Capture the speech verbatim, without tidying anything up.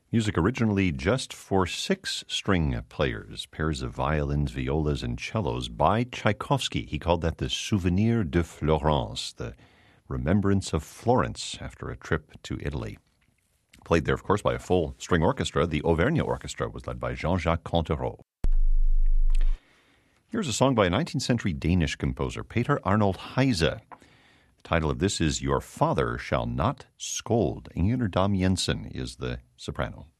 Music originally just for six-string players, pairs of violins, violas, and cellos by Tchaikovsky. He called that the Souvenir de Florence, the remembrance of Florence after a trip to Italy. Played there, of course, by a full string orchestra. The Auvergne Orchestra was led by Jean-Jacques Cantereau. Here's a song by a nineteenth century Danish composer, Peter Arnold Heise. The title of this is Your Father Shall Not Scold. Inger Dam Jensen is the soprano.